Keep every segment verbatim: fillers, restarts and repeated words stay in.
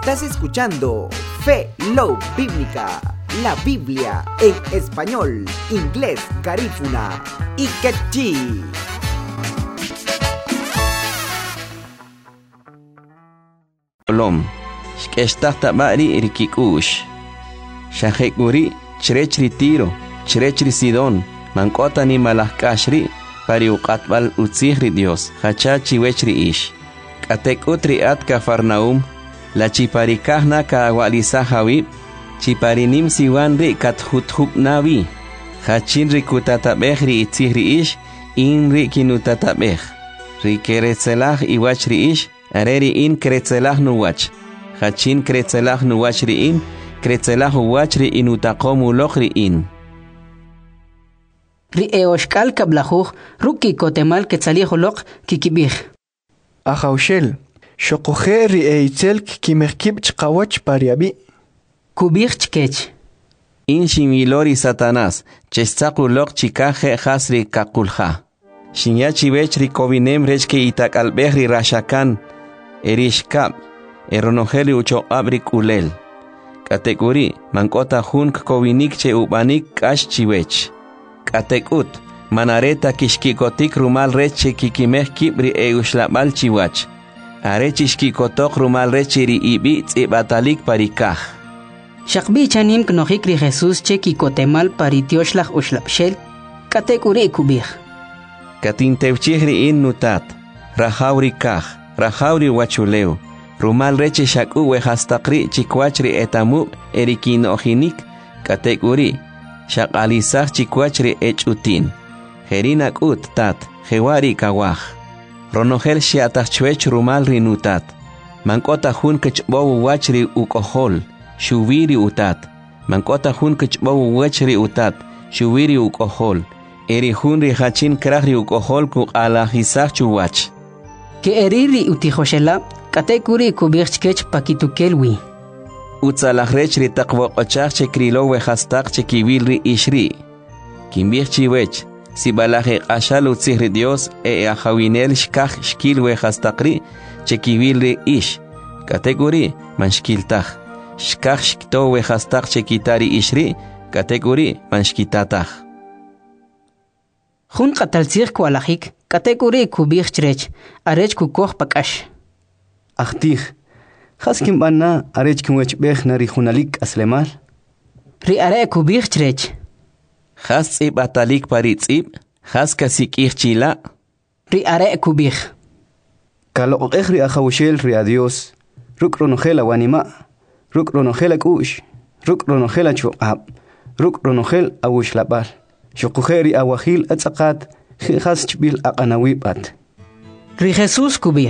Estás escuchando Fe Love Bíblica, la Biblia en español, inglés, garífuna y quechí. Lom, shkeshtahta bari rikikush. Shahekuri, chrechri tiro, chrechri sidon, mankota ni malakashri, pari uqatbal utzihri Dios, hachachi wechri ish. Katek utri at Kafarnaum, la chiparikahna ka awalisa hawib, chiparinim siwanri kat huthub nawi. Hachin rikutatabeh ri itzihri ish, inri kinutatabeh. Rikeretzelah iwachri ish, areri in kretzelah nuwach. Hachin kretzelah nuwachri in, kretzelah uwachri inutaqomu lochri in. Ri eoshkal kablajuj, ruki kotemal ketzaliholok kikibij. Ajaushel, shokoje ri eitzelk kimerkib chqawach pariabi. Kubij chkech. In shimilori Satanás, chestakulok chikaje hasri kakulha. Shinyachi bechri kovinem rechke itak albehri rashakan, erishkab, eronojeli ucho abrik ulel. Kategori, mankota hunk kovinik che ubanik kash chiwech. Katekut, manareta kishkikotik rumal reche kikimeh kibri eushlabal chiwach. Arechishkikotok rumal rechiri ibi tzibatalik parikaj. Shakbi chanim knohikri Jesús che kikotemal paritioshlah ushlapshel, katekuri kubij. Katintevchihri in nutat, rahauri kaj, rahauri wachuleu. Rumal reche shaku wehastakri chikwachri etamu erikin ojinik, katekuri. Shakalisach chikwachri echutin. Herinak ut tat, hewari kawaj. Ronogel shiatachwech rumal rinutat. Mankota hun kechbowu wachri ukohol, shuviri utat. Mankota hun kechbowu wachri utat, shuviri ukohol. Eri hun rihachin krahri ukohol ku alajisach chuwach. Ke eriri utijoshela, katekuri kubirchkech pakitukelwi. Utzalajrechri taqwoqochaj che krilo wehastak che kiwilri ishri. Kimbirchi wech, si balaje ashal utzihri Dios e ajawinel shkaj shkil wehastakri che kiwilri ish. Kategori man shkiltaj. Shkaj shkto wehastak che kitari ishri, kategori man shkitataj. Jun qatalzir kualajik, kategori kubirchrech, arech kukoh pakash. Achtij, haskim banna arech kimwech bech nari hunalik aslemal. Ri are kubirchrech. Has tzib atalik paritzib, has kasik irchila. Ri are kubir. Kalo ri ajawshel ri adios, ruk ronogela wanima, ruk ronogela kush, ruk ronogela chuqab, ruk ronogel awushlabal. Shokujeri awahil atzakat, has chbil aqanawibat. Ri Jesús kubir.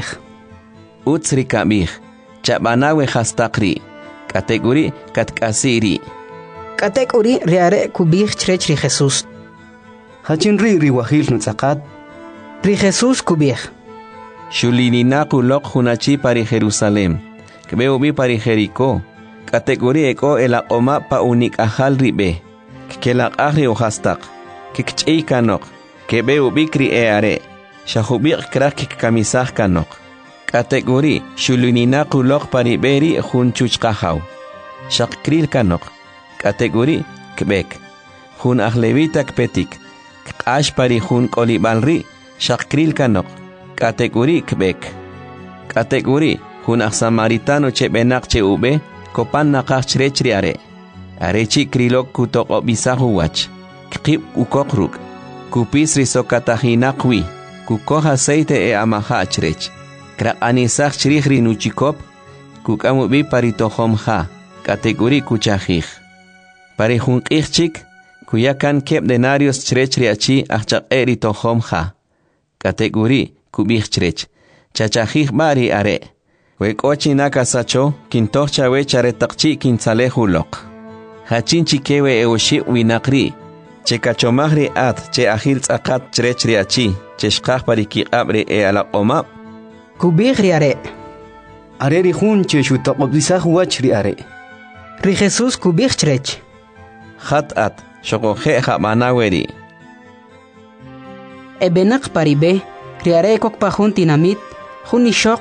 Utzri kabir, chabanawe hastakri, kategori katkasiri. Kategori ri are kubir chrech ri Jesús. Hachin ri ri wahil nutzakat. Ri Jesús kubir. Shulininaku lok hunachi pari Jerusalem, kbeu bi pari Jericó. Kategori eko ela oma pa unik ahal ribe, kelak ahri uhastak, kikchei kanok, kebeu bikri e are, shahubik krak kamisah kanok. Kategori shuluninaku lok pariberi hunchuchkahaw. Shakril kanok. Kategori kbek. Hun ahlevitak petik. Kash pari hun kolibalri. Shakril kanok. Kategori kbek. Kategori hun samaritano che benak che ube. Kopan nakach chrechri are. Arechi krilok kutok obisahu wach. Kip ukokruk. Kupis risokatahinakwi. Kukoh aceite e amaha chrech. Krak anisach chrihri nuchikop, kukamu bi paritohomha, kategori kuchajij. Pari junqijchik, kuyakan kep denarios chrechri achi achak eritohomha, kategori kubij chrech, chachajij bari are. Wekochi naka sacho, kintocha wechare takchi kinsalehulok. Hachin chikewe eoshi winakri, che kachomagri at, che ahil tzakat chrechri achi, che shkaj pari kiqabri e ala omap. Kubir ri are. Are ri hun che shutaqobdisaj wach ri are. Ri Jesús kubir chrech. Hat at, shokoje jamanaweri. Ebenak paribe, ri are kok pajun tinamit, hun ishok